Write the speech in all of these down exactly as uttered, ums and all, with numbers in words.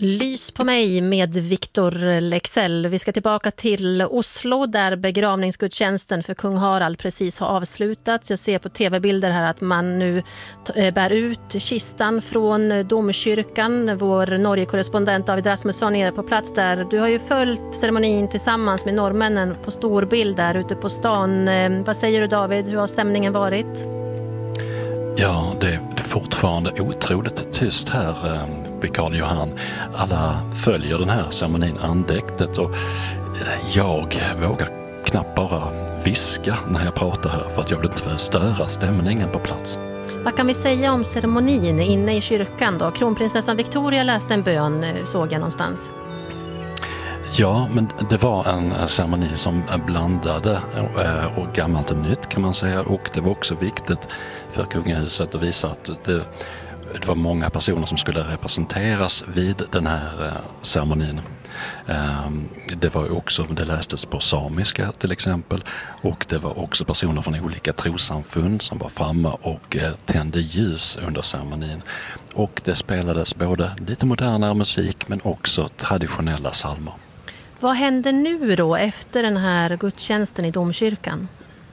Lys på mig med Victor Leksell. Vi ska tillbaka till Oslo där begravningsgudstjänsten för kung Harald precis har avslutats. Jag ser på tv-bilder här att man nu bär ut kistan från domkyrkan. Vår Norge-korrespondent David Rasmusson är på plats där. Du har ju följt ceremonin tillsammans med norrmännen på storbild där ute på stan. Vad säger du, David? Hur har stämningen varit? Ja, det är fortfarande otroligt tyst här vid Karl Johan. Alla följer den här ceremonin andäktet och jag vågar knappt bara viska när jag pratar här för att jag vill inte störa stämningen på plats. Vad kan vi säga om ceremonin inne i kyrkan då? Kronprinsessan Victoria läste en bön, såg jag någonstans. Ja, men det var en ceremoni som blandade och gammalt och nytt kan man säga, och det var också viktigt för kungahuset att visa att det, det var många personer som skulle representeras vid den här ceremonin. Det var också, det lästes på samiska till exempel, och det var också personer från olika trossamfund som var framme och tände ljus under ceremonin. Och det spelades både lite modernare musik men också traditionella psalmer. Vad händer nu då efter den här gudstjänsten i domkyrkan?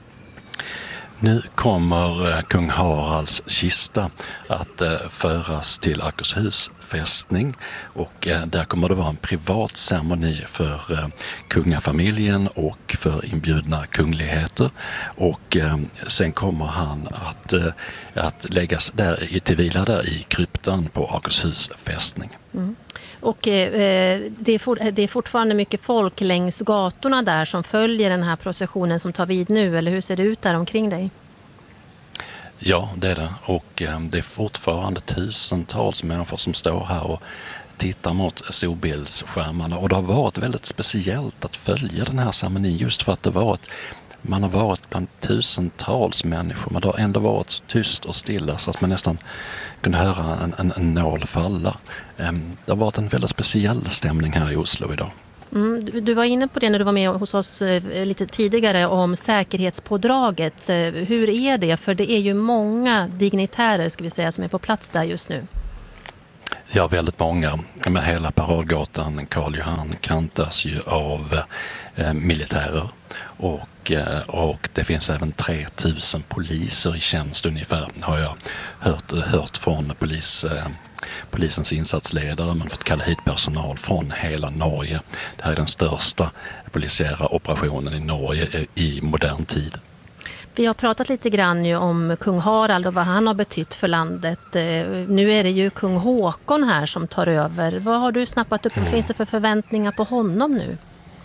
Nu kommer kung Haralds kista att föras till Akershus fästning och där kommer det vara en privat ceremoni för kungafamiljen och för inbjudna kungligheter, och sen kommer han att, att läggas där, till vila där i kryptan på Akershus fästning. Mm. Och eh, det, är for, det är fortfarande mycket folk längs gatorna där som följer den här processionen som tar vid nu, eller hur ser det ut där omkring dig? Ja, det är det, och eh, det är fortfarande tusentals människor som står här och tittar mot storbildsskärmarna, och det har varit väldigt speciellt att följa den här ceremonin just för att det varit, man har varit bland tusentals människor, men det har ändå varit så tyst och stilla så att man nästan kunde höra en, en, en nål falla. Det har varit en väldigt speciell stämning här i Oslo idag. Mm, du, du var inne på det när du var med hos oss eh, lite tidigare om säkerhetspådraget. Eh, hur är det? För det är ju många dignitärer ska vi säga som är på plats där just nu. Ja, väldigt många. Med hela paradgatan Karl Johan kantas ju av eh, militärer. Och, och det finns även tre tusen poliser i tjänst ungefär, har jag hört, hört från polis, polisens insatsledare. Man har fått kalla hit personal från hela Norge. Det här är den största polisiära operationen i Norge i modern tid. Vi har pratat lite grann ju om kung Harald och vad han har betytt för landet. Nu är det ju kung Håkon här som tar över. Vad har du snappat upp? Vad finns det för förväntningar på honom nu?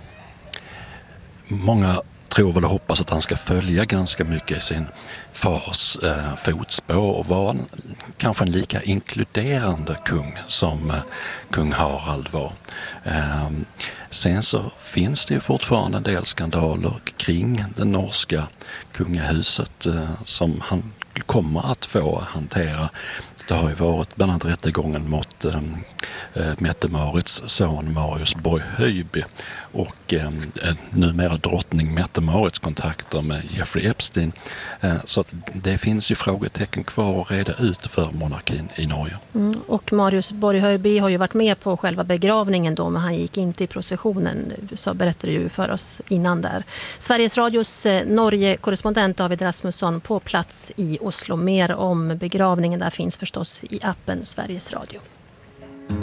Många tror väl och hoppas att han ska följa ganska mycket i sin fars eh, fotspår och vara en, kanske en lika inkluderande kung som eh, kung Harald var. Eh, sen så finns det ju fortfarande en del skandaler kring det norska kungahuset eh, som han kommer att få hantera. Det har ju varit bland annat rättegången mot eh, Mette-Marits son Marius Borg-Höjby och eh, numera drottning Mette-Marits kontakter med Jeffrey Epstein. Eh, så att det finns ju frågetecken kvar att reda ut för monarkin i Norge. Mm, och Marius Borg-Höjby har ju varit med på själva begravningen då, men han gick inte i processionen, så berättade ju för oss innan där. Sveriges Radios eh, Norge-korrespondent David Rasmusson på plats i Oslo. Mer om begravningen där finns förstås i appen Sveriges Radio.